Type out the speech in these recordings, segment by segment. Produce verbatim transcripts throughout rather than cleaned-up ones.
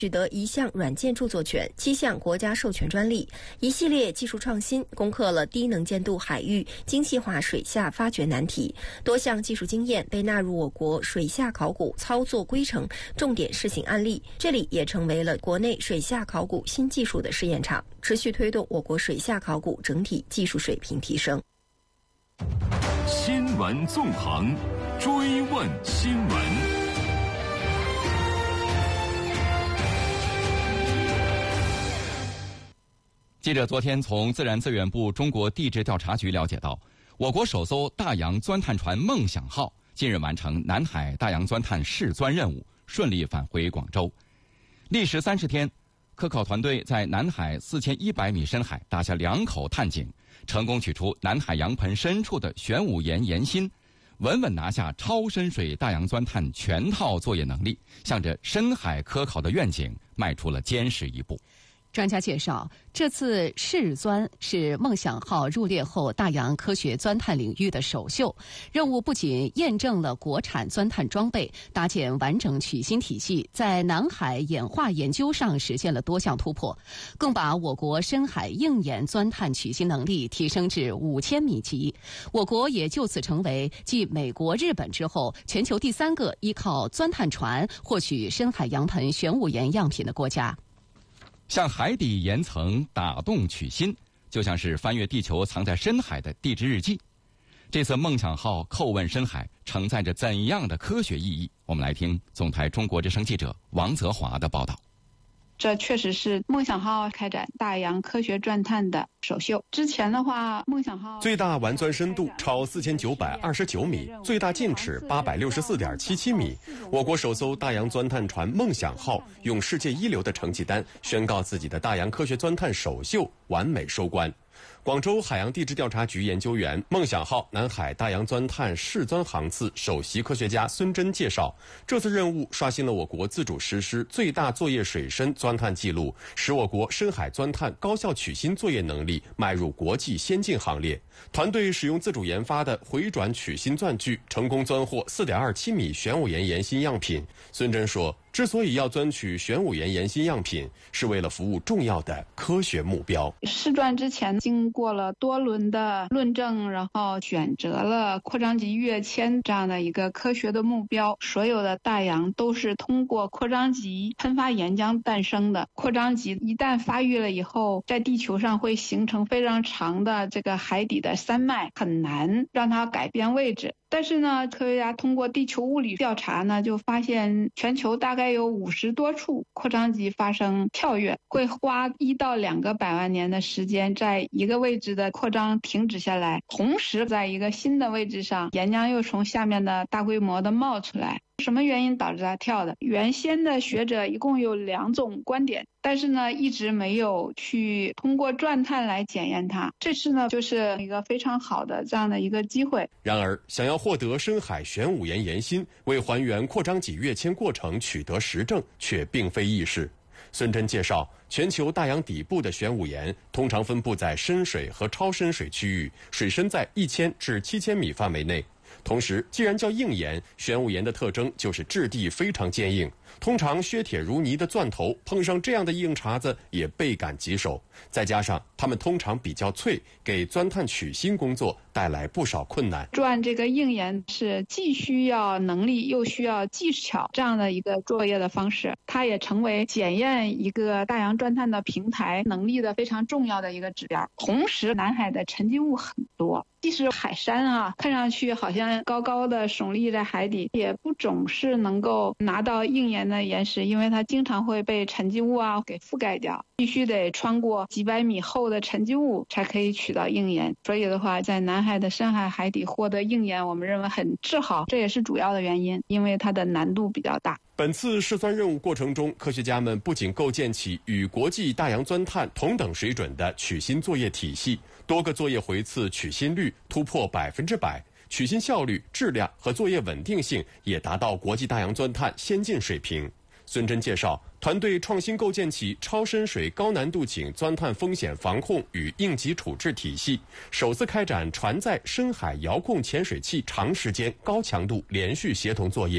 取得一项软件著作权、七项国家授权专利，一系列技术创新攻克了低能见度海域精细化水下发掘难题，多项技术经验被纳入我国水下考古操作规程重点试行案例，这里也成为了国内水下考古新技术的试验场，持续推动我国水下考古整体技术水平提升。 新闻纵横，追问新闻。 记者昨天从自然资源部中国地质调查局了解到，我国首艘大洋钻探船梦想号近日完成南海大洋钻探试钻任务，顺利返回广州。历时三十天，科考团队在南海四千一百米深海打下两口探井，成功取出南海洋盆深处的玄武岩岩心，稳稳拿下超深水大洋钻探全套作业能力，向着深海科考的愿景迈出了坚实一步。 专家介绍，这次试钻是梦想号入列后大洋科学钻探领域的首秀。任务不仅验证了国产钻探装备，搭建完整取芯体系，在南海演化研究上实现了多项突破，更把我国深海硬岩钻探取芯能力提升至五千米级。我国也就此成为继美国、日本之后，全球第三个依靠钻探船获取深海洋盆玄武岩样品的国家。 向海底岩层打洞取芯，就像是翻阅地球藏在深海的地质日记。这次梦想号叩问深海，承载着怎样的科学意义？我们来听总台中国之声记者王泽华的报道。 这确实是梦想号开展大洋科学钻探的首秀。之前的话，梦想号最大完钻深度超四千九百二十九米，最大进尺八百六十四点七七米。我国首艘大洋钻探船梦想号用世界一流的成绩单宣告自己的大洋科学钻探首秀完美收官。广州海洋地质调查局研究员、梦想号南海大洋钻探试钻航次首席科学家孙真介绍，这次任务刷新了我国自主实施最大作业水深钻探记录，使我国深海钻探高效取芯作业能力迈入国际先进行列。团队使用自主研发的回转取芯钻具，成功钻获 四点二七米玄武岩岩心样品。孙真说，之所以要钻取玄武岩岩心样品，是为了服务重要的科学目标。 试钻之前经过了多轮的论证，然后选择了扩张级跃迁这样的一个科学的目标。所有的大洋都是通过扩张级喷发岩浆诞生的。扩张级一旦发育了以后，在地球上会形成非常长的这个海底的山脉，很难让它改变位置。但是呢，科学家通过地球物理调查呢，就发现全球大概有五十多处扩张级发生跳跃，会花一到两个百万年的时间，在一个位置的扩张停止下来，同时在一个新的位置上，岩浆又从下面的大规模的冒出来。什么原因导致它跳的？原先的学者一共有两种观点，但是呢，一直没有去通过钻探来检验它。这次呢，就是一个非常好的这样的一个机会。 然而，想要获得深海玄武岩岩心，为还原扩张级跃迁过程取得实证，却并非易事。孙真介绍，全球大洋底部的玄武岩通常分布在深水和超深水区域，水深在一千至七千米范围内。同时，既然叫硬岩，玄武岩的特征就是质地非常坚硬，通常削铁如泥的钻头碰上这样的硬茬子也倍感棘手，再加上它们通常比较脆，给钻探取芯工作带来不少困难。 钻这个硬岩是既需要能力又需要技巧这样的一个作业的方式，它也成为检验一个大洋钻探的平台能力的非常重要的一个指标。同时，南海的沉积物很多，即使海山啊，看上去好像高高的耸立在海底，也不总是能够拿到硬岩的岩石，因为它经常会被沉积物啊给覆盖掉，必须得穿过几百米厚的沉积物才可以取到硬岩。所以的话，在南海的深海海底获得硬岩，我们认为很自豪，这也是主要的原因，因为它的难度比较大。 本次试钻任务过程中，科学家们不仅构建起与国际大洋钻探同等水准的取芯作业体系，多个作业回次取芯率突破百分之百，取芯效率、质量和作业稳定性也达到国际大洋钻探先进水平。孙真介绍，团队创新构建起超深水高难度井钻探风险防控与应急处置体系，首次开展船载深海遥控潜水器长时间高强度连续协同作业，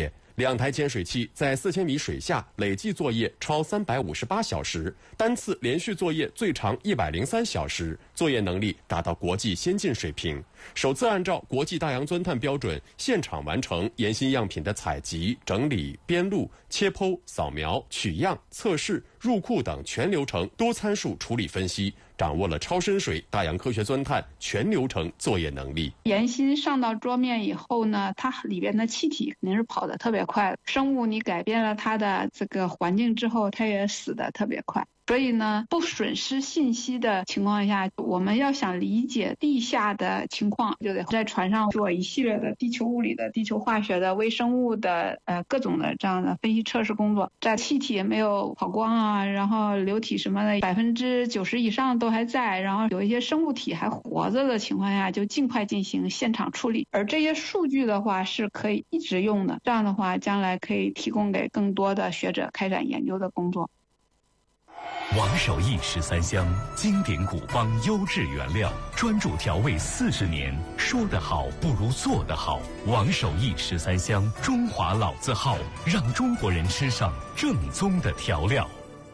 两台潜水器在四千米水下累计作业超三百五十八小时，单次连续作业最长一百零三小时，作业能力达到国际先进水平。首次按照国际大洋钻探标准，现场完成岩芯样品的采集、整理、编录、切剖、扫描、取样、测试、入库等全流程多参数处理分析，掌握了超深水大洋科学钻探全流程作业能力。 岩芯上到桌面以后呢，它里边的气体肯定是跑得特别快的。生物你改变了它的这个环境之后，它也死得特别快。所以呢，不损失信息的情况下，我们要想理解地下的情况，就得在船上做一系列的地球物理的、地球化学的、微生物的呃各种的这样的分析测试工作。在气体没有跑光啊，然后流体什么的百分之九十以上都还在，然后有一些生物体还活着的情况下，就尽快进行现场处理。而这些数据的话是可以一直用的，这样的话将来可以提供给更多的学者开展研究的工作。 王守义十三香，经典古方优质原料，专注调味四十年，说得好不如做得好。王守义十三香，中华老字号，让中国人吃上正宗的调料。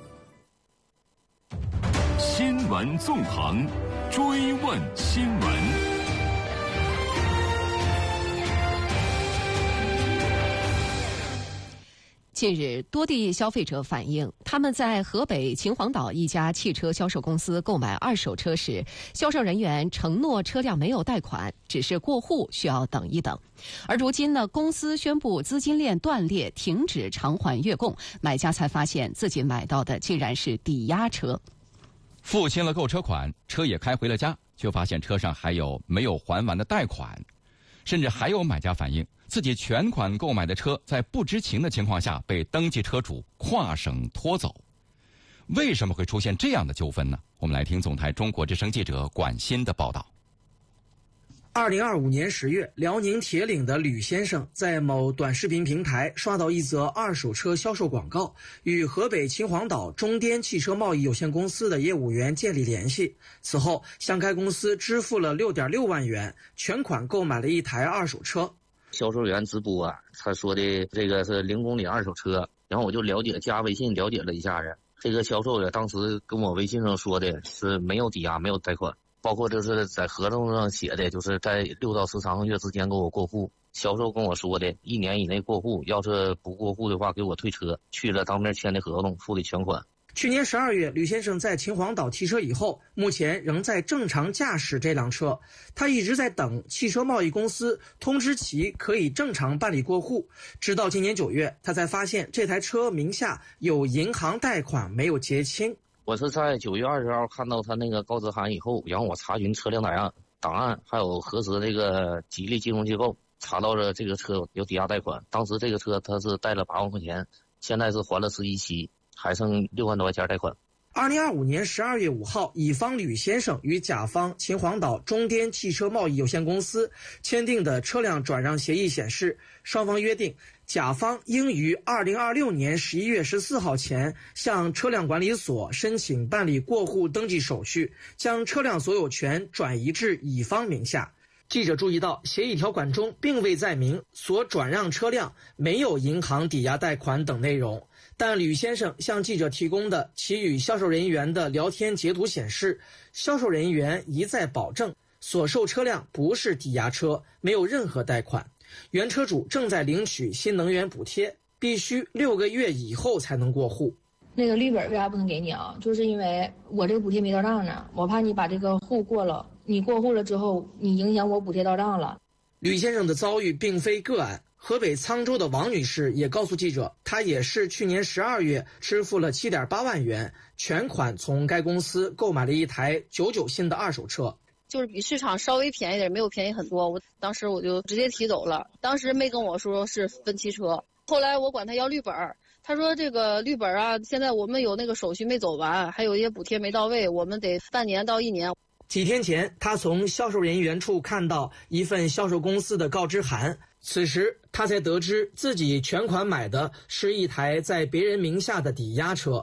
新闻纵横，追问新闻。 近日，多地消费者反映，他们在河北秦皇岛一家汽车销售公司购买二手车时，销售人员承诺车辆没有贷款，只是过户需要等一等。而如今呢，公司宣布资金链断裂，停止偿还月供，买家才发现自己买到的竟然是抵押车。 付清了购车款，车也开回了家，却发现车上还有没有还完的贷款，甚至还有买家反映，自己全款购买的车在不知情的情况下被登记车主跨省拖走。为什么会出现这样的纠纷呢？我们来听总台中国之声记者管欣的报道。 二零二五年十月，辽宁铁岭的吕先生在某短视频平台刷到一则二手车销售广告，与河北秦皇岛中滇汽车贸易有限公司的业务员建立联系。此后，向该公司支付了六点六万元，全款购买了一台二手车。 销售员直播啊，他说的这个是零公里二手车，然后我就了解加微信了解了一下子，这个销售员当时跟我微信上说的是没有抵押没有贷款，包括就是在合同上写的就是在六到十三个月之间给我过户。销售跟我说的一年以内过户，要是不过户的话给我退车。去了当面签的合同，付的全款。 去年十二月，吕先生在秦皇岛提车以后，目前仍在正常驾驶这辆车。他一直在等汽车贸易公司通知其可以正常办理过户，直到今年九月，他才发现这台车名下有银行贷款没有结清。 我是在九月二十号看到他那个告知函以后，然后我查询车辆档案、档案，还有核实这个吉利金融机构，查到了这个车有抵押贷款。当时这个车他是贷了八万块钱，现在是还了十一期。还剩六万多块钱贷款。 二零二五年十二月五号，乙方吕先生与甲方秦皇岛中滇汽车贸易有限公司签订的车辆转让协议显示，双方约定，甲方应于二零二六年十一月十四号前向车辆管理所申请办理过户登记手续，将车辆所有权转移至乙方名下。记者注意到，协议条款中并未载明所转让车辆没有银行抵押贷款等内容。但吕先生向记者提供的其与销售人员的聊天截图显示，销售人员一再保证所售车辆不是抵押车，没有任何贷款，原车主正在领取新能源补贴，必须六个月以后才能过户。 那个绿本为啥不能给你啊？就是因为我这个补贴没到账呢，我怕你把这个户过了，你过户了之后，你影响我补贴到账了。 吕先生的遭遇并非个案。河北沧州的王女士也告诉记者，她也是去年十二月支付了七点八万元，全款从该公司购买了一台九九新的二手车， 就是比市场稍微便宜点，没有便宜很多。我当时我就直接提走了，当时没跟我说是分期车。后来我管他要绿本，他说这个绿本啊，现在我们有那个手续没走完，还有一些补贴没到位，我们得半年到一年。 几天前，他从销售人员处看到一份销售公司的告知函，此时他才得知自己全款买的是一台在别人名下的抵押车。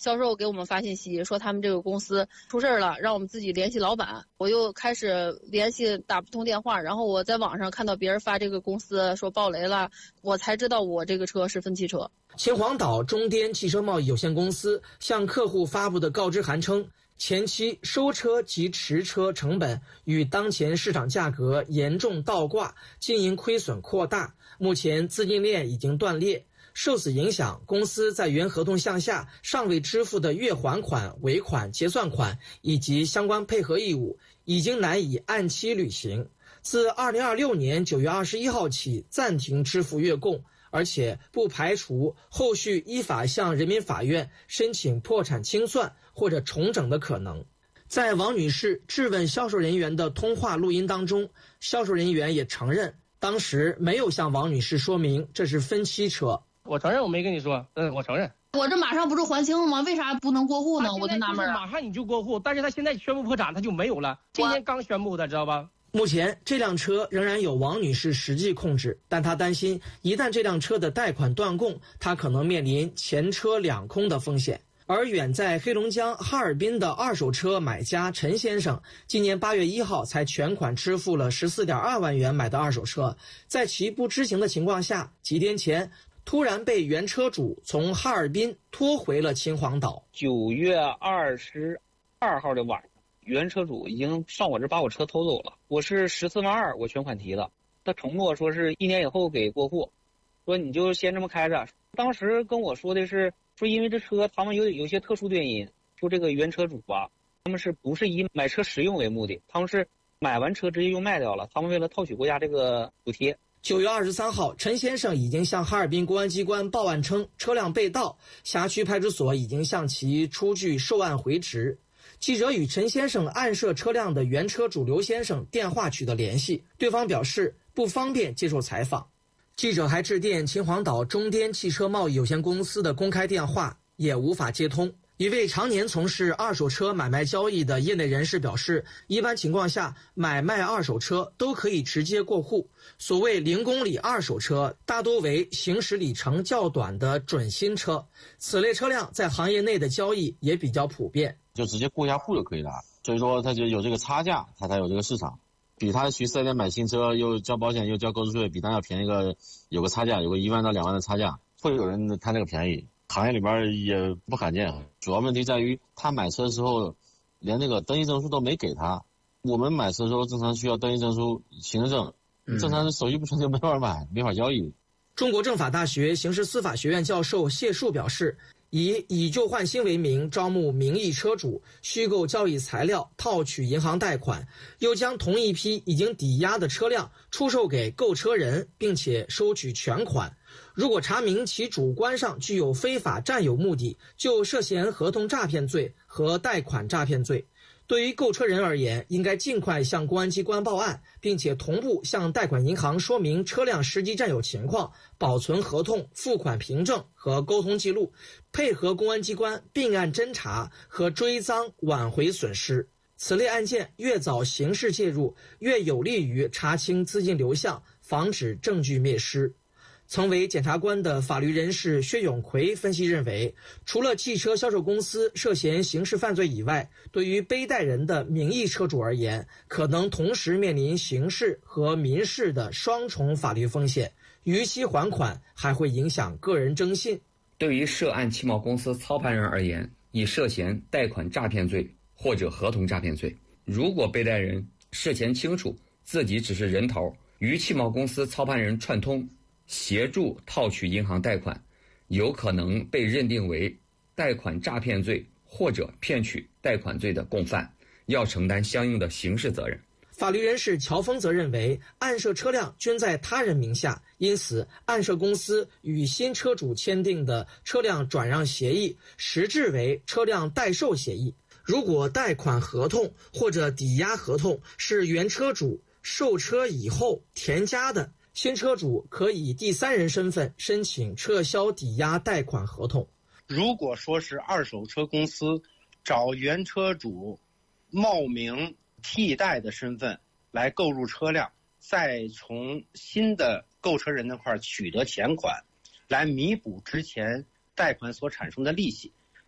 销售给我们发信息说他们这个公司出事了，让我们自己联系老板。我又开始联系打不通电话，然后我在网上看到别人发这个公司说爆雷了，我才知道我这个车是分期车。 秦皇岛中滇汽车贸易有限公司向客户发布的告知函称，前期收车及持车成本与当前市场价格严重倒挂，经营亏损扩大，目前资金链已经断裂。受此影响，公司在原合同项下尚未支付的月还款、尾款、结算款以及相关配合义务已经难以按期履行。自二零二六年九月二十一号起暂停支付月供，而且不排除后续依法向人民法院申请破产清算或者重整的可能。在王女士质问销售人员的通话录音当中，销售人员也承认当时没有向王女士说明这是分期车。 我承认我没跟你说，嗯，我承认。 我这马上不是还清了吗？为啥不能过户呢？我就纳闷。 马上你就过户，但是他现在宣布破产，他就没有了。今天刚宣布的，知道吧？ 目前这辆车仍然有王女士实际控制，但她担心一旦这辆车的贷款断供，她可能面临前车两空的风险。而远在黑龙江哈尔滨的二手车买家陈先生，今年八月一号才全款支付了十四点二万元买的二手车，在其不知情的情况下，几天前突然被原车主从哈尔滨拖回了秦皇岛。 九月二十二号的晚上，原车主已经上我这把我车偷走了，我是十四万二，我全款提的。他承诺说是一年以后给过户，说你就先这么开着。当时跟我说的是说，因为这车他们有有些特殊原因，说这个原车主吧，他们是不是以买车实用为目的，他们是买完车直接就卖掉了，他们为了套取国家这个补贴。 九月二十三号，陈先生已经向哈尔滨公安机关报案称车辆被盗，辖区派出所已经向其出具受案回执。记者与陈先生暗涉车辆的原车主刘先生电话取得联系，对方表示不方便接受采访。记者还致电秦皇岛中滇汽车贸易有限公司的公开电话，也无法接通。一位常年从事二手车买卖交易的业内人士表示，一般情况下买卖二手车都可以直接过户，所谓零公里二手车大多为行驶里程较短的准新车，此类车辆在行业内的交易也比较普遍， 就直接过一下户就可以了。所以说它就有这个差价，它才有这个市场，比他去四 S 店买新车又交保险又交购置税，比他要便宜个有个差价，有个一万到两万的差价，会有人贪这个便宜。行业里边也不罕见，主要问题在于他买车的时候连那个登记证书都没给他。我们买车的时候正常需要登记证书、行车证，正常的手续不全就没法买，没法交易。 中国政法大学刑事司法学院教授谢树表示，以以旧换新为名招募名义车主，虚构交易材料，套取银行贷款，又将同一批已经抵押的车辆出售给购车人，并且收取全款。如果查明其主观上具有非法占有目的，就涉嫌合同诈骗罪和贷款诈骗罪。对于购车人而言，应该尽快向公安机关报案，并且同步向贷款银行说明车辆实际占有情况，保存合同、付款凭证和沟通记录，配合公安机关并案侦查和追赃，挽回损失。此类案件越早刑事介入，越有利于查清资金流向，防止证据灭失。曾为检察官的法律人士薛永奎分析认为，除了汽车销售公司涉嫌刑事犯罪以外，对于背贷人的名义车主而言，可能同时面临刑事和民事的双重法律风险，逾期还款还会影响个人征信。 对于涉案汽贸公司操盘人而言，已涉嫌贷款诈骗罪或者合同诈骗罪。如果背贷人事前清楚自己只是人头，与汽贸公司操盘人串通，协助套取银行贷款，有可能被认定为贷款诈骗罪或者骗取贷款罪的共犯，要承担相应的刑事责任。 法律人士乔峰则认为，暗涉车辆均在他人名下，因此暗涉公司与新车主签订的车辆转让协议实质为车辆代售协议。如果贷款合同或者抵押合同是原车主售车以后填加的，新车主可以第三人身份申请撤销抵押贷款合同。 如果说是二手车公司找原车主冒名替代的身份来购入车辆，再从新的购车人那块取得钱款，来弥补之前贷款所产生的利息，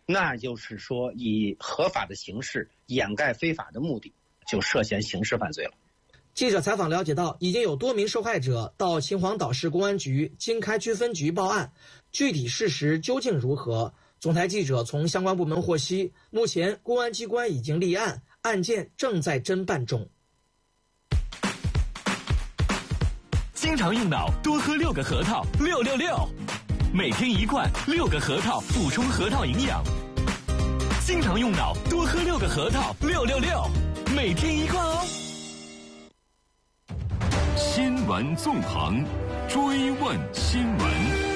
那就是说以合法的形式掩盖非法的目的，就涉嫌刑事犯罪了。 记者采访了解到，已经有多名受害者到秦皇岛市公安局经开区分局报案，具体事实究竟如何？总台记者从相关部门获悉，目前公安机关已经立案，案件正在侦办中。 经常用脑，多喝六个核桃，六六六，每天一罐，六个核桃，补充核桃营养。经常用脑，多喝六个核桃，六六六，每天一罐哦。 新闻纵横，追问新闻。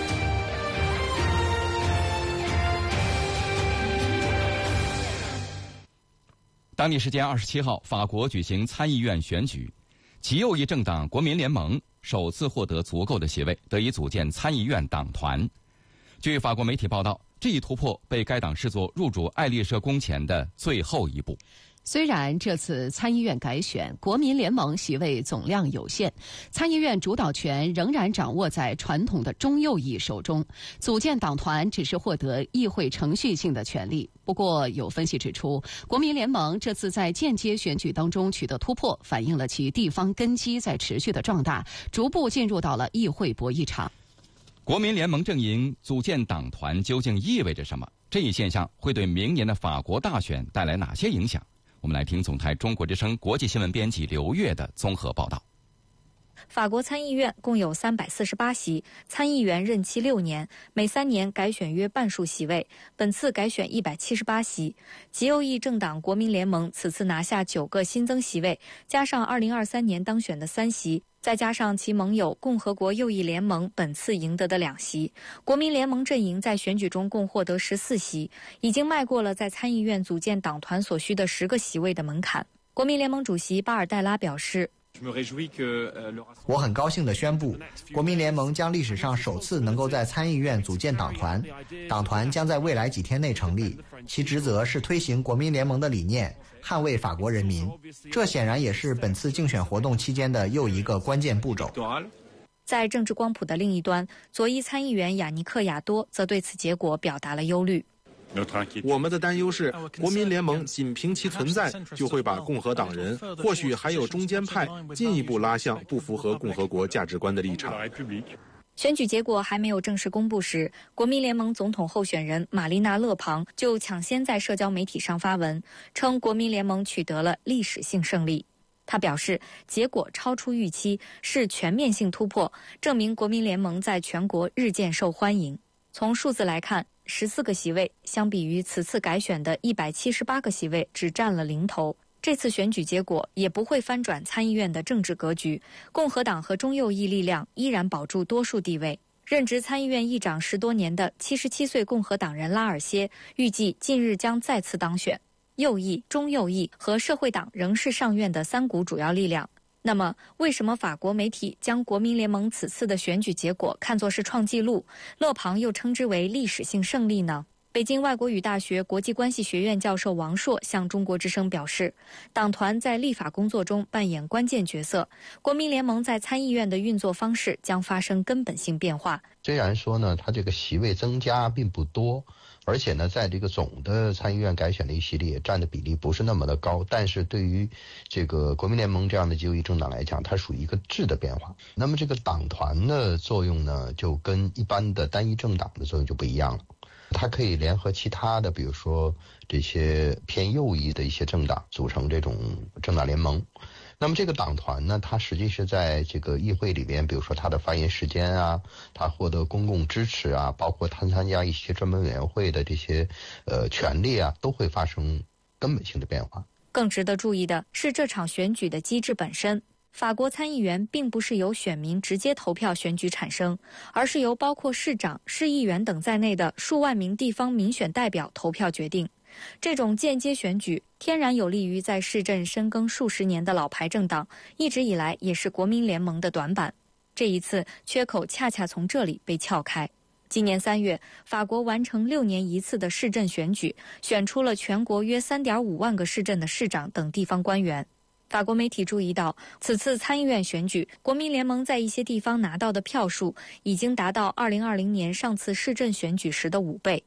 当地时间二十七号，法国举行参议院选举，极右翼政党国民联盟首次获得足够的席位，得以组建参议院党团。据法国媒体报道，这一突破被该党视作入主爱丽舍宫前的最后一步。 虽然这次参议院改选，国民联盟席位总量有限，参议院主导权仍然掌握在传统的中右翼手中，组建党团只是获得议会程序性的权利。不过，有分析指出，国民联盟这次在间接选举当中取得突破，反映了其地方根基在持续的壮大，逐步进入到了议会博弈场。 国民联盟阵营组建党团究竟意味着什么？这一现象会对明年的法国大选带来哪些影响？我们来听总台中国之声国际新闻编辑刘越的综合报道。 法国参议院共有三百四十八席，参议员任期六年，每三年改选约半数席位。本次改选一百七十八席，极右翼政党国民联盟此次拿下九个新增席位，加上二零二三年当选的三席，再加上其盟友共和国右翼联盟本次赢得的两席，国民联盟阵营在选举中共获得十四席，已经迈过了在参议院组建党团所需的十个席位的门槛。国民联盟主席巴尔代拉表示， 我很高兴地宣布，国民联盟将历史上首次能够在参议院组建党团，党团将在未来几天内成立，其职责是推行国民联盟的理念，捍卫法国人民。这显然也是本次竞选活动期间的又一个关键步骤。 在政治光谱的另一端，左翼参议员雅尼克·亚多则对此结果表达了忧虑。 我们的担忧是，国民联盟仅凭其存在，就会把共和党人，或许还有中间派，进一步拉向不符合共和国价值观的立场。 选举结果还没有正式公布时，国民联盟总统候选人玛丽娜·勒庞就抢先在社交媒体上发文，称国民联盟取得了历史性胜利。他表示，结果超出预期，是全面性突破，证明国民联盟在全国日渐受欢迎。从数字来看，十四个席位相比于此次改选的一百七十八个席位只占了零头。这次选举结果也不会翻转参议院的政治格局，共和党和中右翼力量依然保住多数地位。任职参议院议长十多年的七十七岁共和党人拉尔歇预计近日将再次当选。右翼、中右翼和社会党仍是上院的三股主要力量。那么，为什么法国媒体将国民联盟此次的选举结果看作是创纪录，勒庞又称之为历史性胜利呢？北京外国语大学国际关系学院教授王硕向中国之声表示，党团在立法工作中扮演关键角色，国民联盟在参议院的运作方式将发生根本性变化。 虽然说呢，它这个席位增加并不多，而且呢，在这个总的参议院改选的一席里也占的比例不是那么的高，但是对于这个国民联盟这样的极右翼政党来讲，它属于一个质的变化。那么这个党团的作用呢，就跟一般的单一政党的作用就不一样了。它可以联合其他的，比如说这些偏右翼的一些政党，组成这种政党联盟。那么这个党团呢，它实际是在这个议会里边，比如说它的发言时间啊，它获得公共支持啊，包括它参加一些专门委员会的这些呃权利啊，都会发生根本性的变化。 更值得注意的是，这场选举的机制本身。法国参议员并不是由选民直接投票选举产生，而是由包括市长、市议员等在内的数万名地方民选代表投票决定。这种间接选举天然有利于在市镇深耕数十年的老牌政党，一直以来也是国民联盟的短板。这一次缺口恰恰从这里被撬开。今年三月，法国完成六年一次的市镇选举，选出了全国约 三点五万个市镇的市长等地方官员。法国媒体注意到，此次参议院选举，国民联盟在一些地方拿到的票数已经达到二零二零年上次市镇选举时的五倍。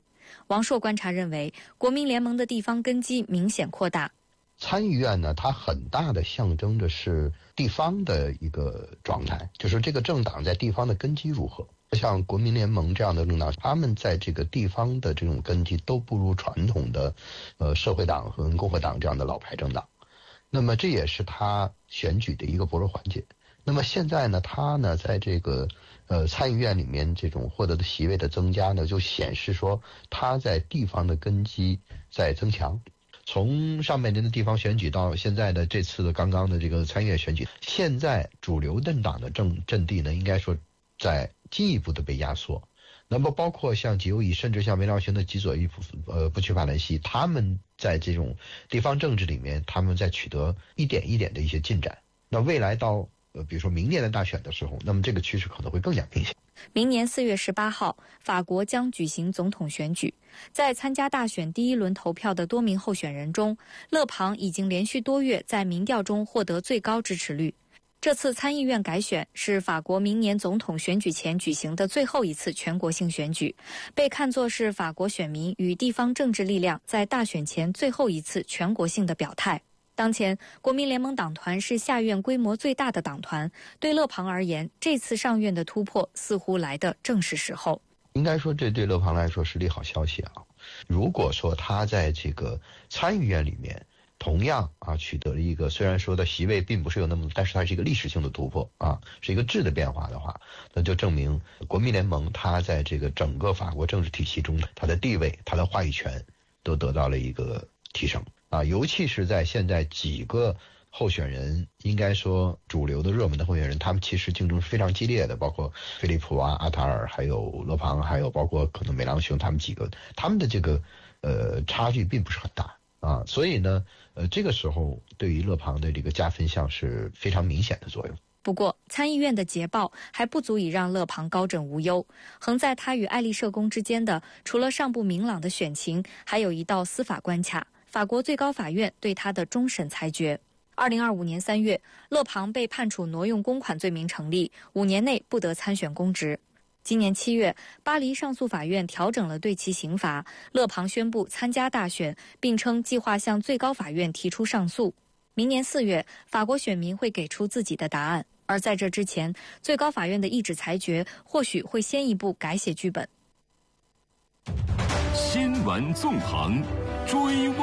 王朔观察认为，国民联盟的地方根基明显扩大。 参议院呢，它很大的象征着是地方的一个状态，就是这个政党在地方的根基如何。像国民联盟这样的政党，他们在这个地方的这种根基都不如传统的，呃，社会党和共和党这样的老牌政党。那么这也是他选举的一个薄弱环节。那么现在呢，他呢在这个呃参议院里面这种获得的席位的增加呢，就显示说他在地方的根基在增强。从上半年的地方选举到现在的这次的刚刚的这个参议院选举，现在主流政党的政阵地呢，应该说在进一步的被压缩。那么包括像极右翼，甚至像梅辽雄的极左翼呃不屈法兰西，他们在这种地方政治里面，他们在取得一点一点的一些进展。那未来到呃比如说明年的大选的时候，那么这个趋势可能会更加明显。 明年四月十八号，法国将举行总统选举。在参加大选第一轮投票的多名候选人中，勒庞已经连续多月在民调中获得最高支持率。这次参议院改选是法国明年总统选举前举行的最后一次全国性选举，被看作是法国选民与地方政治力量在大选前最后一次全国性的表态。当前，国民联盟党团是下院规模最大的党团。对勒庞而言，这次上院的突破似乎来得正是时候。 应该说，这对勒庞来说是利好消息啊。如果说他在这个参议院里面同样啊取得了一个，虽然说的席位并不是有那么，但是它是一个历史性的突破啊，是一个质的变化的话，那就证明国民联盟它在这个整个法国政治体系中，它的地位、它的话语权都得到了一个提升。啊，尤其是在现在几个候选人，应该说主流的热门的候选人，他们其实竞争是非常激烈的，包括菲利普啊、阿塔尔，还有勒庞，还有包括可能梅朗雄，他们几个，他们的这个呃差距并不是很大啊，所以呢，呃这个时候对于勒庞的这个加分项是非常明显的作用。 不过，参议院的捷报还不足以让勒庞高枕无忧。横在他与爱丽舍宫之间的，除了尚不明朗的选情，还有一道司法关卡。法国最高法院对他的终审裁决。二零二五年三月，勒庞被判处挪用公款罪名成立，五年内不得参选公职。今年七月，巴黎上诉法院调整了对其刑罚，勒庞宣布参加大选，并称计划向最高法院提出上诉。明年四月，法国选民会给出自己的答案，而在这之前，最高法院的一纸裁决或许会先一步改写剧本。 新闻纵横，追问